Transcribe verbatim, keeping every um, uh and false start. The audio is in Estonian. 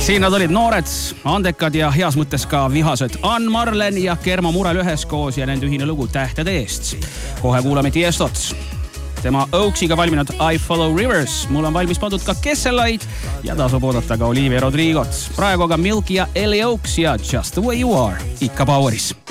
Siin nad olid noored, andekad ja heas mõttes ka vihased Ann Marlen ja Kermo Murel üheskoos ja nende ühine lugu Tähtede eest. Kohe kuulame Tiestot. Tema Oaksiga valminud I Follow Rivers. Mul on valmis pandud ka Kesselaid ja tasub oodata ka Olivia Rodrigot. Praegu aga Milk ja Ellie Oaks ja Just the Way You Are. Ikka Poweris.